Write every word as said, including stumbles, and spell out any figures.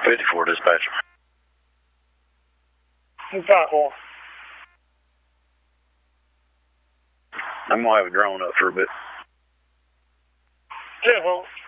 fifty-four dispatch. five four. I'm going to have a drone up for a bit. ten four.